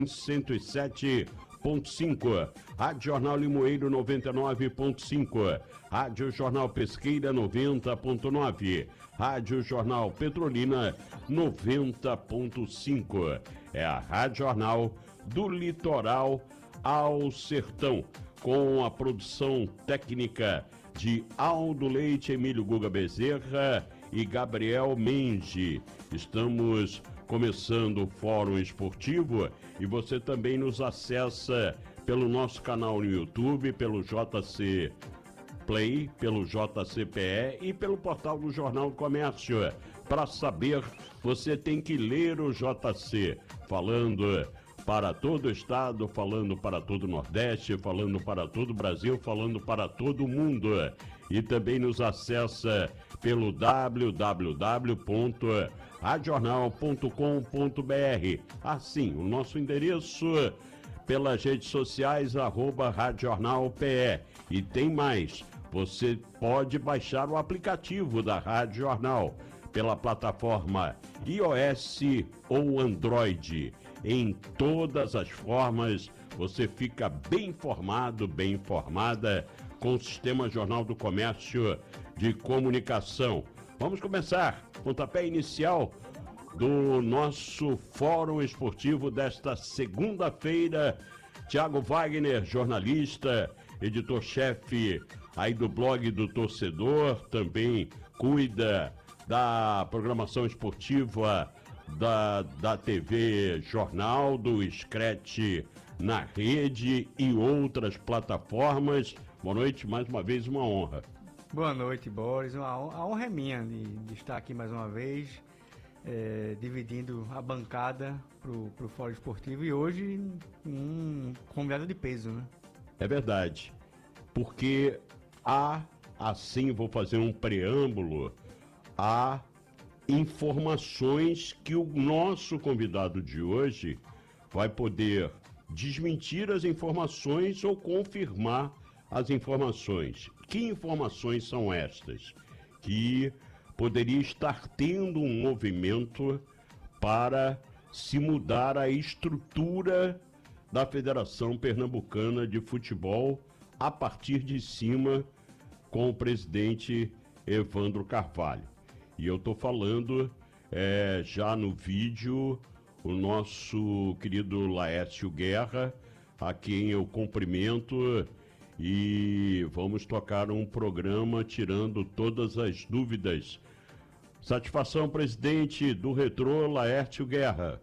107.5, Rádio Jornal Limoeiro 99.5, Rádio Jornal Pesqueira 90.9, Rádio Jornal Petrolina 90.5. É a Rádio Jornal do Litoral ao Sertão, com a produção técnica de Aldo Leite, Emílio Guga Bezerra e Gabriel Menge. Estamos começando o Fórum Esportivo e você também nos acessa pelo nosso canal no YouTube, pelo JC Play, pelo JCPE e pelo portal do Jornal do Comércio. Para saber, você tem que ler o JC, falando para todo o estado, falando para todo o Nordeste, falando para todo o Brasil, falando para todo o mundo. E também nos acessa pelo www.radiojornal.com.br. Assim, o nosso endereço pelas redes sociais, @RádioJornalPE. E tem mais, você pode baixar o aplicativo da Rádio Jornal pela plataforma iOS ou Android. Em todas as formas, você fica bem informado, bem informada com o Sistema Jornal do Comércio de Comunicação. Vamos começar, pontapé inicial do nosso Fórum Esportivo desta segunda-feira. Tiago Wagner, jornalista, editor-chefe aí do blog do Torcedor, também cuida da programação esportiva da TV Jornal, do Scratch na rede e outras plataformas. Boa noite, mais uma vez, uma honra. Boa noite, Boris. A honra é minha de estar aqui mais uma vez, dividindo a bancada pro Fórum Esportivo e hoje um convidado de peso, né? É verdade, porque assim vou fazer um preâmbulo, há informações que o nosso convidado de hoje vai poder desmentir as informações ou confirmar as informações. Que informações são estas? Que poderia estar tendo um movimento para se mudar a estrutura da Federação Pernambucana de Futebol a partir de cima com o presidente Evandro Carvalho. E eu estou falando já no vídeo o nosso querido Laércio Guerra, a quem eu cumprimento, e vamos tocar um programa tirando todas as dúvidas. Satisfação, presidente do Retrô, Laércio Guerra.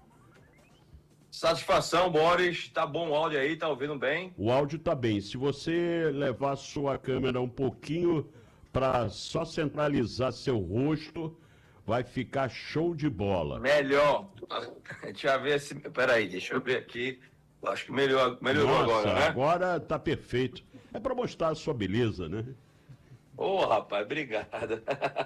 Satisfação, Boris. Tá bom o áudio aí? Tá ouvindo bem? O áudio tá bem. Se você levar sua câmera um pouquinho para só centralizar seu rosto, vai ficar show de bola. Melhor. Deixa eu ver se... Peraí, deixa eu ver aqui. Acho que melhorou Nossa, agora, né? Agora tá perfeito. É para mostrar a sua beleza, né? Ô, rapaz, obrigado.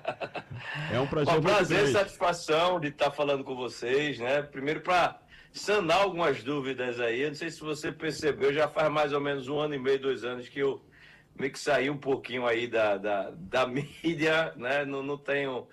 É um prazer muito prazer, grande. Satisfação de estar falando com vocês, né? Primeiro para sanar algumas dúvidas aí. Eu não sei se você percebeu, já faz mais ou menos 1 ano e meio, 2 anos que eu meio que saí um pouquinho aí da mídia, né? Não tenho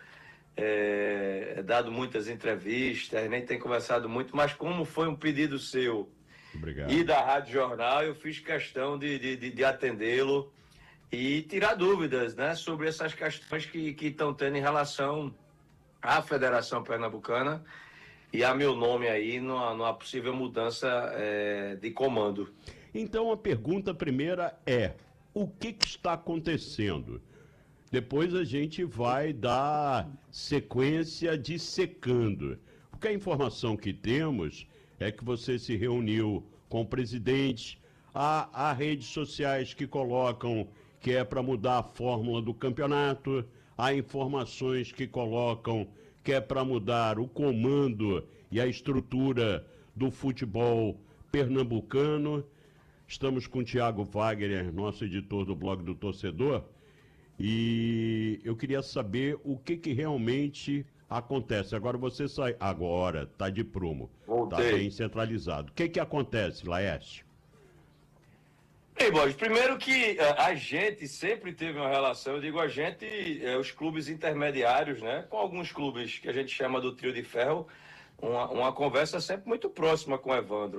dado muitas entrevistas, nem tenho conversado muito, mas como foi um pedido seu, obrigado, e da Rádio Jornal, eu fiz questão de atendê-lo e tirar dúvidas, né, sobre essas questões que estão tendo em relação à Federação Pernambucana e a meu nome aí numa possível mudança de comando. Então a pergunta primeira é: o que está acontecendo? Depois a gente vai dar sequência dissecando. Porque a informação que temos é que você se reuniu com o presidente, há redes sociais que colocam que é para mudar a fórmula do campeonato, há informações que colocam que é para mudar o comando e a estrutura do futebol pernambucano. Estamos com o Tiago Wagner, nosso editor do blog do Torcedor, e eu queria saber o que realmente acontece. Agora você sai. Agora, tá de prumo. Voltei. Tá bem centralizado. O que acontece, Laércio? Bem, Borges, primeiro que a gente sempre teve uma relação, eu digo a gente, os clubes intermediários, né, com alguns clubes que a gente chama do trio de ferro, uma conversa sempre muito próxima com o Evandro.